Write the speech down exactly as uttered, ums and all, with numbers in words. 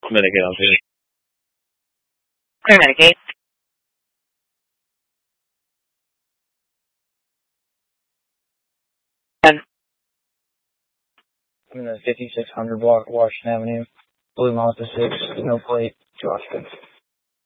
Medicaid on two. Clear Medicaid. And I'm in the fifty-six hundred block, Washington Avenue, Blue Mazda six, no plate, two occupants.